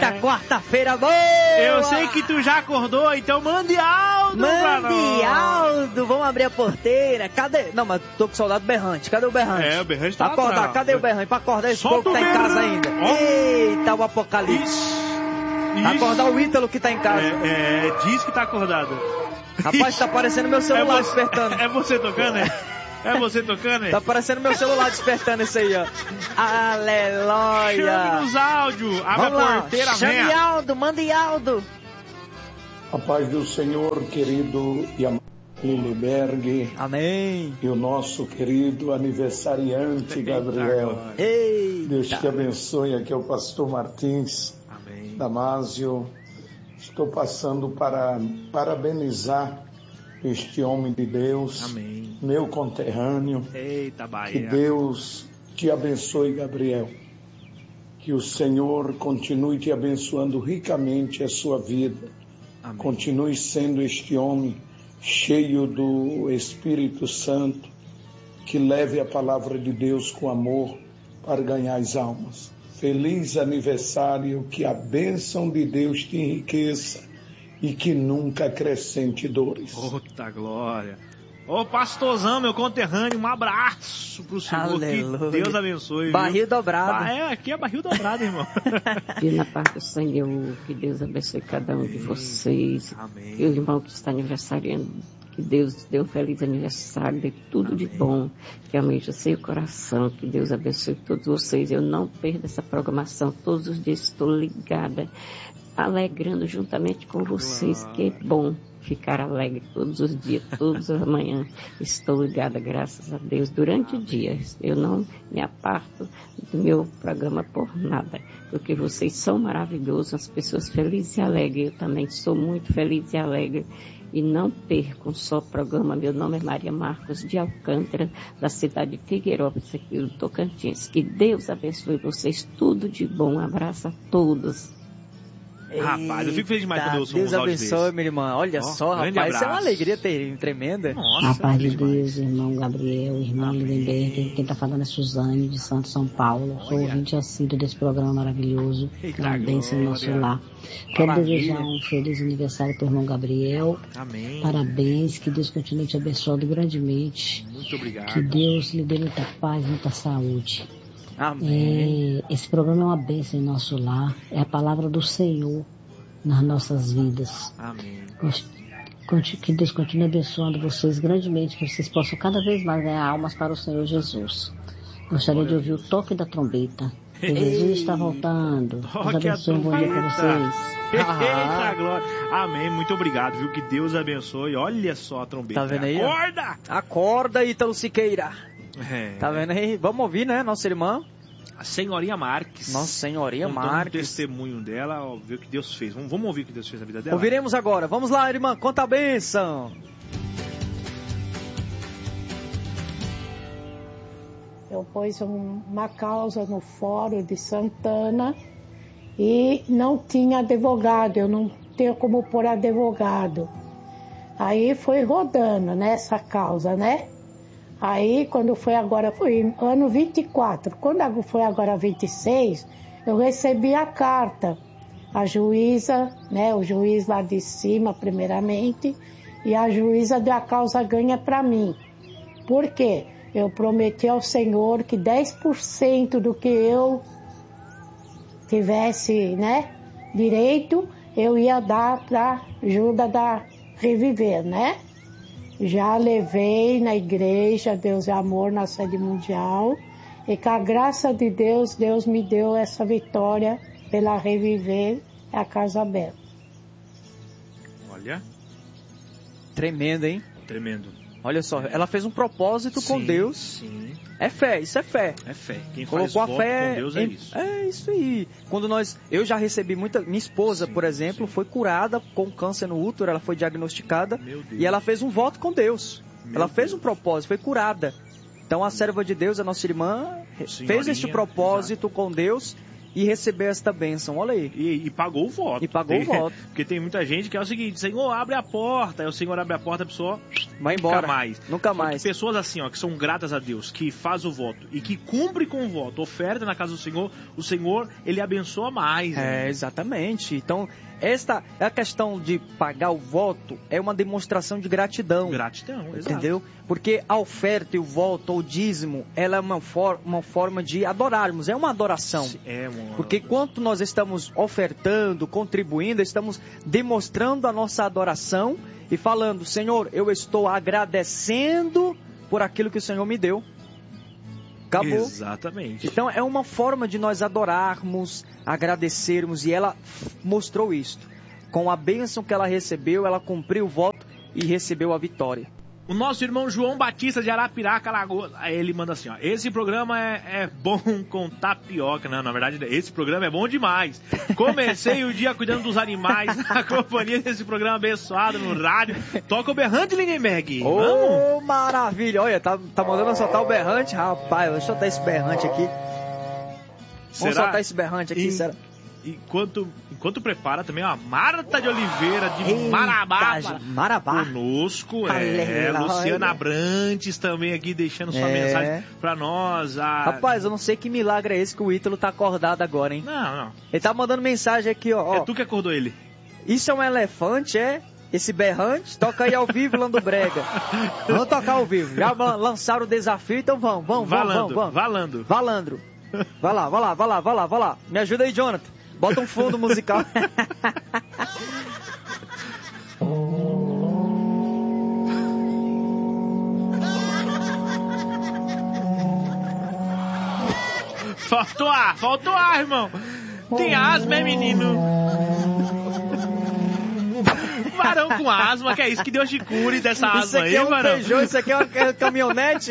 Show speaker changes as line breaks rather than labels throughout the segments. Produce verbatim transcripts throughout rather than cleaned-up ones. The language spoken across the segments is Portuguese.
Eita, quarta-feira boa!
Eu sei que tu já acordou, então mande Aldo pra nós.
Mande Aldo, vamos abrir a porteira. Cadê? Não, mas tô com saudade do berrante. Cadê o berrante?
É, o berrante tá
pra acordar,
atrás.
cadê o berrante? Pra acordar esse
Solta
povo que tá em casa ainda.
Oh.
Eita, o apocalipse.
Ixi.
Acordar o Ítalo que tá em casa.
É, é, diz que tá acordado.
Rapaz,
Ixi.
tá aparecendo meu celular
é você,
despertando.
É você tocando, é? É você tocando, é?
Tá aparecendo meu celular despertando esse aí, ó. Aleluia.
Chame nos áudios. Abre
Vamos
a
lá.
porteira,
Chame
venha.
Aldo, mande Aldo.
A paz do Senhor, querido e amado Liliberg.
Amém.
E o nosso querido aniversariante, Gabriel.
Eita.
Deus te abençoe. Aqui é o pastor Martins.
Amém.
Damásio. Estou passando para parabenizar este homem de Deus.
Amém.
Meu conterrâneo.
Eita, Bahia.
Que Deus te abençoe, Gabriel. Que o Senhor continue te abençoando ricamente a sua vida.
Amém.
Continue sendo este homem cheio do Espírito Santo, que leve a palavra de Deus com amor para ganhar as almas. Feliz aniversário, que a bênção de Deus te enriqueça e que nunca acrescente dores.
Puta glória. Ô pastorzão, meu conterrâneo, um abraço pro senhor.
Aleluia.
Que Deus abençoe.
Barril
viu?
dobrado.
Ah, é, aqui é barril dobrado, irmão.
E na paz do Senhor, que Deus abençoe cada um de vocês.
Amém.
E o irmão que está aniversariando, que Deus dê um feliz aniversário, dê tudo Amém. De bom, que aumente o seu coração, que Deus abençoe todos vocês. Eu não perdo essa programação, todos os dias estou ligada, alegrando juntamente com vocês, que é bom ficar alegre todos os dias, todas as manhãs. Estou ligada, graças a Deus, durante o dia. Eu não me aparto do meu programa por nada, porque vocês são maravilhosos, as pessoas felizes e alegres. Eu também sou muito feliz e alegre. E não percam só o programa. Meu nome é Maria Marcos de Alcântara, da cidade de Figueirópolis, aqui do Tocantins. Que Deus abençoe vocês, tudo de bom. Um abraço a todos.
Rapaz, eu fico feliz demais quando eu ouço
Deus
uns áudios
abençoe,
desses.
minha irmã. Olha
Ó,
só,
grande
rapaz, isso é uma
abraço.
alegria ter, tremenda.
Nossa,
A paz de
demais.
Deus, irmão Gabriel, irmão Lindenberg. Quem está falando é Suzane, de Santo São Paulo. Sou
Olha.
ouvinte assíduo desse programa maravilhoso.
Eita,
Uma bênção no nosso
glória.
lar. Quero
Maravilha.
desejar um feliz aniversário para o irmão Gabriel.
Amém.
Parabéns, que Deus continue te abençoando grandemente.
Muito obrigado.
Que Deus lhe dê muita paz, muita saúde.
Amém.
É, esse programa é uma bênção em nosso lar. É a palavra do Senhor nas nossas vidas.
Amém.
Que Deus continue abençoando vocês grandemente, que vocês possam cada vez mais ganhar almas para o Senhor Jesus. Gostaria de ouvir o toque da trombeta. Que Jesus está voltando. Deus
Toque a
abençoe, um bom dia para
trombeta.
vocês.
Eita, glória. Amém. Muito obrigado, viu? Que Deus abençoe. Olha só a trombeta.
Tá vendo aí?
Acorda!
Acorda, Ítalo Siqueira.
É.
Tá vendo aí? Vamos ouvir, né, nossa irmã?
A senhorinha Marques.
Nossa Senhorinha
contando
Marques.
o testemunho dela, ó, ver o que Deus fez. Vamos, vamos ouvir o que Deus fez na vida dela?
Ouviremos agora. Vamos lá, irmã, conta a bênção.
Eu pus um, uma causa no Fórum de Santana e não tinha advogado, eu não tenho como pôr advogado. Aí foi rodando nessa causa, né? Aí quando foi agora, foi ano vinte e quatro, quando foi agora vinte e seis, eu recebi a carta. A juíza, né, o juiz lá de cima primeiramente, e a juíza deu a causa ganha para mim. Por quê? Eu prometi ao Senhor que dez por cento do que eu tivesse, né, direito, eu ia dar para ajuda da Reviver, né? Já levei na igreja Deus é Amor na sede mundial e com a graça de Deus, Deus me deu essa vitória pela Reviver a Casa Aberta.
Olha,
Tremendo, hein?
tremendo.
Olha só, ela fez um propósito com
Sim,
Deus.
Sim,
É fé, isso é fé.
é fé. Quem faz
Colocou a
voto
fé
com Deus é
em-
isso.
É isso aí. Quando nós, eu já recebi muita, minha esposa,
Sim,
por exemplo,
sim.
foi curada com câncer no útero, ela foi diagnosticada
Meu Deus.
e ela fez um voto com Deus.
Meu
ela fez
Deus.
um propósito, foi curada. Então a serva de Deus, a nossa irmã, fez
Senhorinha,
este propósito com Deus e receber esta bênção. Olha aí.
E, e pagou o voto.
E pagou
tem,
o voto.
Porque tem muita gente que é o seguinte, Senhor, abre a porta. Aí o Senhor abre a porta, a pessoa
vai embora.
Nunca mais.
Nunca
Só
mais.
que pessoas assim, ó, que são gratas a Deus, que faz o voto e que cumpre com o voto, oferta na casa do Senhor, o Senhor, ele abençoa mais. Né?
É, exatamente. Então, esta é a questão de pagar o voto, é uma demonstração de gratidão.
Gratidão, exato.
Entendeu? Porque a oferta e o voto, ou dízimo, ela é uma, for uma forma de adorarmos, é uma adoração.
É uma...
Porque quanto nós estamos ofertando, contribuindo, estamos demonstrando a nossa adoração e falando, Senhor, eu estou agradecendo por aquilo que o Senhor me deu. Acabou.
Exatamente.
Então é uma forma de nós adorarmos, agradecermos, e ela mostrou isto. Com a bênção que ela recebeu, ela cumpriu o voto e recebeu a vitória.
O nosso irmão João Batista de Arapiraca, Alagoas, aí ele manda assim, ó, esse programa é, é bom com tapioca. Não, na verdade, esse programa é bom demais. Comecei o dia cuidando dos animais, na companhia desse programa abençoado no rádio. Toca o berrante, Lindenberg.
Ô,
Vamos?
maravilha. Olha, tá, tá mandando soltar o berrante. Rapaz, deixa eu soltar esse berrante aqui. Vamos
Será?
soltar esse berrante aqui,
Em-
será?
Enquanto, enquanto prepara também a Marta de Oliveira, de
Eita,
Marabá.
gente, Marabá.
Conosco, é.
Aleluia.
Luciana Abrantes também aqui deixando sua
É.
mensagem pra nós. A...
Rapaz, eu não sei que milagre é esse que o Ítalo tá acordado agora, hein?
Não, não.
Ele tá mandando mensagem aqui, ó.
É
ó.
tu que acordou ele.
Isso é um elefante, é? Esse berrante? Toca aí ao vivo, Lando Brega. Vamos tocar ao vivo. Já lan- lançaram o desafio, então vamos, vamos, vamos,
Valando,
vamos, vamos.
valando.
Valandro. Vai lá, vai lá, vai lá, vai lá, vai lá. Me ajuda aí, Jonathan. Bota um fundo musical.
Faltou ar, faltou ar, irmão. Tem asma, é menino? Varão com asma, que é isso? Que Deus te cure dessa
Isso
asma
aqui
aí,
é um
varão.
Peugeot, isso aqui é uma é uma caminhonete.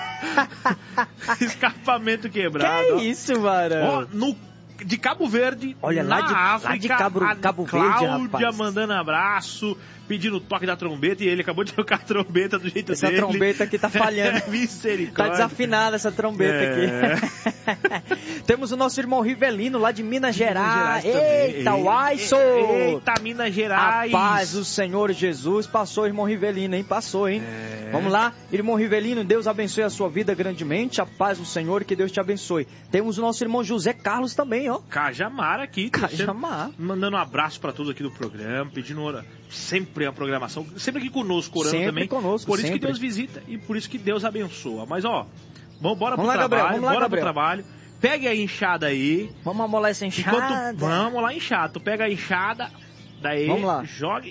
Escapamento quebrado.
Que
ó.
isso, varão?
Ó, no, de Cabo Verde,
Olha,
na
lá de-
África,
lá de Cabo-
a
Cabo Verde,
Cláudia
rapaz.
mandando abraço, pedindo o toque da trombeta, e ele acabou de tocar a trombeta do jeito
Essa
dele.
trombeta aqui tá falhando.
Misericórdia.
Tá desafinada essa trombeta
É.
aqui. Temos o nosso irmão Rivelino, lá de Minas Gerais.
Minas Gerais
Eita,
também.
Uaiço!
Eita, Minas Gerais.
A paz do Senhor Jesus. Passou, irmão Rivelino, hein? Passou, hein?
É.
Vamos lá, irmão Rivelino, Deus abençoe a sua vida grandemente. A paz do Senhor, que Deus te abençoe. Temos o nosso irmão José Carlos também, ó.
Cajamar aqui.
Cajamar.
Mandando um abraço pra todos aqui do programa, pedindo ora- sempre a programação, sempre aqui conosco, orando
Sempre
também.
conosco,
Por isso
sempre.
que Deus visita e por isso que Deus abençoa. Mas ó, vamos bora pro
Vamos lá,
trabalho,
Gabriel, vamos lá,
bora
Gabriel.
pro trabalho. Pegue a enxada aí.
Vamos amolar essa enxada.
Enquanto vamos lá enxada, tu pega a enxada, daí
Vamos lá.
jogue.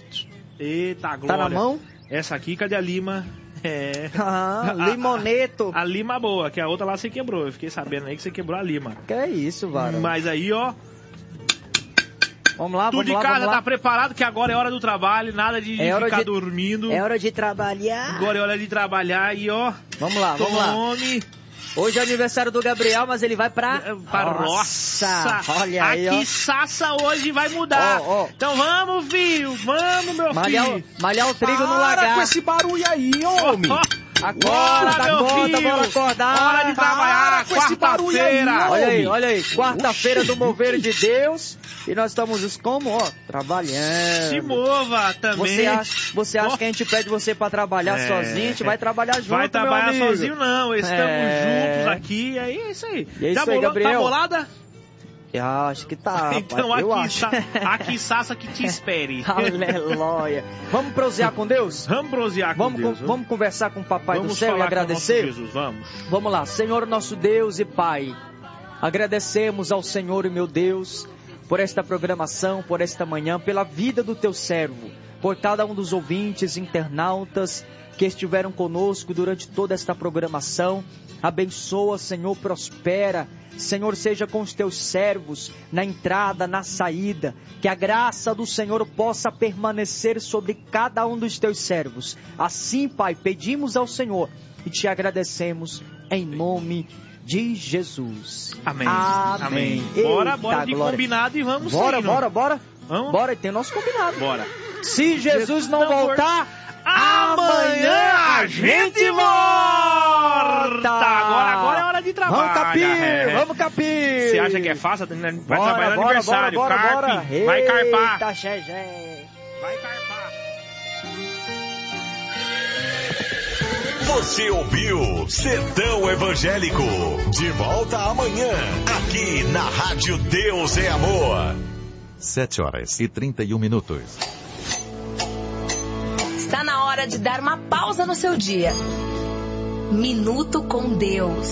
Eita, glória.
Tá na mão?
Essa aqui, cadê a lima? É.
Ah, limoneto.
A, a lima boa, que a outra lá você quebrou. Eu fiquei sabendo aí que você quebrou a lima.
Que é isso, varão?
Mas aí, ó,
Vamos lá,
tu
vamos
de
lá,
casa
vamos
tá
lá.
preparado que agora é hora do trabalho, nada de
É hora
ficar
de-
dormindo.
É hora de trabalhar.
Agora é hora de trabalhar e ó,
Vamos lá, vamos lá.
tome
Hoje é aniversário do Gabriel, mas ele vai pra...
pra
Nossa,
roça.
olha aí,
Aqui
ó.
Sassa hoje vai mudar.
Ó, ó.
Então vamos, filho, vamos, meu
Malhar,
filho.
o- malhar o trigo no
Para
lagar.
com esse barulho aí, homem!
Ó,
Acorda,
meu
acorda,
filho.
bora acordar.
Hora de trabalhar,
Para com esse barulho aí,
quarta-feira.
ó.
Olha aí,
Homem.
olha aí. Quarta-feira do mover de Deus. E nós estamos como, ó, trabalhando.
Se mova também.
Você acha, você acha
Ó.
que a gente pede você pra trabalhar
É.
sozinho? A gente vai trabalhar junto,
Vai trabalhar
meu amigo.
sozinho não, estamos
É.
juntos aqui, aí é isso aí.
E é
Já
isso aí,
bolou-
Gabriel.
Tá bolada?
Eu acho que tá,
Então
rapaz, eu
aqui,
acho.
sa- aqui Sassa que te espere.
Aleluia. Vamos prosear com Deus?
Vamos prosear com
Vamos,
Deus.
con- vamos conversar com o Papai
vamos
do Céu e
falar com o
agradecer?
nosso Jesus, vamos.
Vamos lá, Senhor nosso Deus e Pai, agradecemos ao Senhor e meu Deus por esta programação, por esta manhã, pela vida do teu servo, por cada um dos ouvintes, internautas que estiveram conosco durante toda esta programação. Abençoa, Senhor, prospera. Senhor, seja com os teus servos na entrada, na saída. Que a graça do Senhor possa permanecer sobre cada um dos teus servos. Assim, Pai, pedimos ao Senhor e te agradecemos em nome de Jesus.
Amém.
Amém.
Bora,
Eita,
bora de
glória.
combinado e vamos
Bora,
indo.
bora, bora.
Vamos?
Bora, e tem o nosso combinado.
Bora.
Se Jesus não
não
voltar,
Amanhã a gente volta! Agora, agora é hora de trabalho.
Vamos capir,
é.
vamos capir.
Você acha que é fácil? Vai
bora,
trabalhar no
bora,
aniversário,
bora, bora,
carpe,
bora.
vai carpar.
Eita, xé,
Vai carpar.
Você ouviu Sertão Evangélico. De volta amanhã, aqui na Rádio Deus é Amor.
Sete horas e trinta e um minutos.
Está na hora de dar uma pausa no seu dia. Minuto com Deus.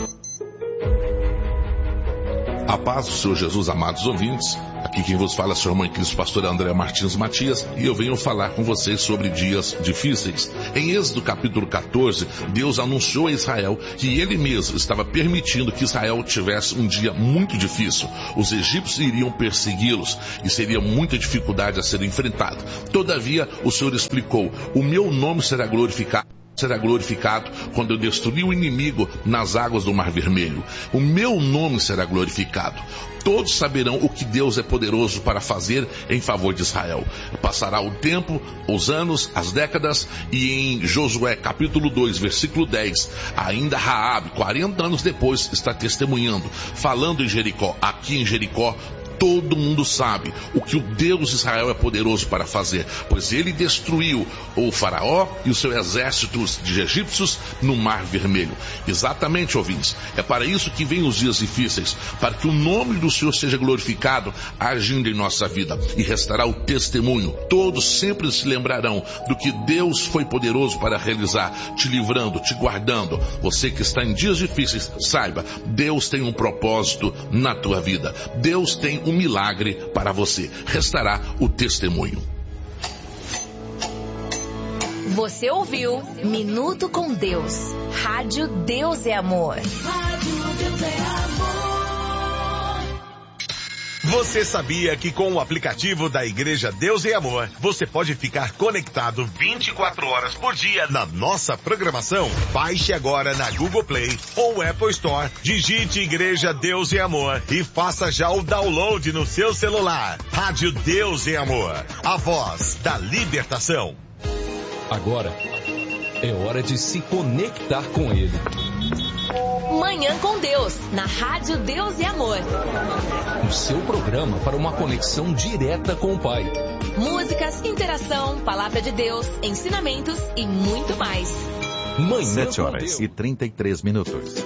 A paz do Senhor Jesus, amados ouvintes. Aqui quem vos fala é o seu irmão em Cristo, pastor André Martins Matias, e eu venho falar com vocês sobre dias difíceis. Em Êxodo capítulo quatorze, Deus anunciou a Israel que ele mesmo estava permitindo que Israel tivesse um dia muito difícil. Os egípcios iriam persegui-los e seria muita dificuldade a ser enfrentada. Todavia, o Senhor explicou: o meu nome será glorificado. será glorificado quando eu destruir o inimigo nas águas do Mar Vermelho. O meu nome será glorificado. Todos saberão o que Deus é poderoso para fazer em favor de Israel. Passará o tempo, os anos, as décadas, e em Josué capítulo dois, versículo dez, ainda Raabe, quarenta anos depois, está testemunhando, falando em Jericó. Aqui em Jericó, todo mundo sabe o que o Deus de Israel é poderoso para fazer, pois ele destruiu o faraó e o seu exército de egípcios no Mar Vermelho. Exatamente, ouvintes, é para isso que vem os dias difíceis, para que o nome do Senhor seja glorificado agindo em nossa vida, e restará o testemunho. Todos sempre se lembrarão do que Deus foi poderoso para realizar, te livrando, te guardando. Você que está em dias difíceis, saiba, Deus tem um propósito na tua vida. Deus tem um milagre para você. Restará o testemunho.
Você ouviu Minuto com Deus. Rádio Deus é Amor.
Rádio Deus é Amor. Você sabia que com o aplicativo da Igreja Deus é Amor, você pode ficar conectado vinte e quatro horas por dia na nossa programação? Baixe agora na Google Play ou Apple Store, digite Igreja Deus é Amor e faça já o download no seu celular. Rádio Deus é Amor, a voz da libertação.
Agora é hora de se conectar com Ele.
Manhã com Deus, na Rádio Deus é Amor.
O seu programa para uma conexão direta com o Pai.
Músicas, interação, palavra de Deus, ensinamentos e muito mais.
Manhã
Sete
com
horas
Deus.
e trinta e três minutos.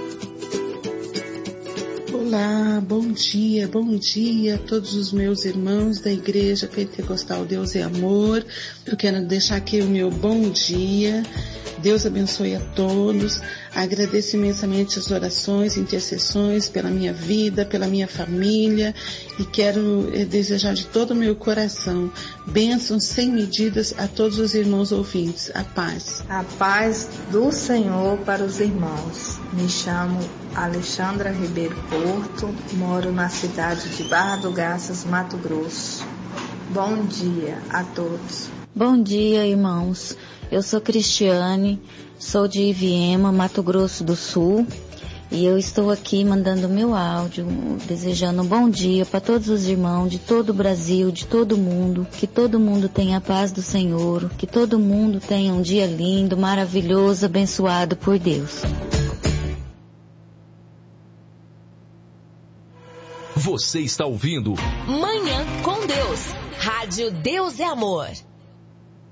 Olá, bom dia, bom dia a todos os meus irmãos da Igreja Pentecostal Deus é Amor. Eu quero deixar aqui o meu bom dia. Deus abençoe a todos. Agradeço imensamente as orações, intercessões pela minha vida, pela minha família, e quero eh, desejar de todo o meu coração bênçãos sem medidas a todos os irmãos ouvintes. A paz.
A paz do Senhor para os irmãos. Me chamo Alexandra Ribeiro Porto, moro na cidade de Barra do Garças, Mato Grosso. Bom dia a todos.
Bom dia, irmãos. Eu sou Cristiane, sou de Iviema, Mato Grosso do Sul, e eu estou aqui mandando meu áudio, desejando um bom dia para todos os irmãos de todo o Brasil, de todo o mundo, que todo mundo tenha a paz do Senhor, que todo mundo tenha um dia lindo, maravilhoso, abençoado por Deus.
Você está ouvindo
Manhã com Deus. Rádio Deus é Amor.